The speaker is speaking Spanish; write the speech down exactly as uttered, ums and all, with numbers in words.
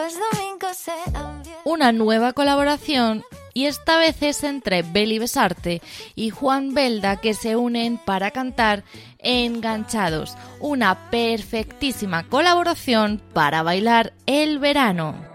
Una nueva colaboración, y esta vez es entre Beli Besarte y Juan Belda, que se unen para cantar Enganchados, una perfectísima colaboración para bailar el verano.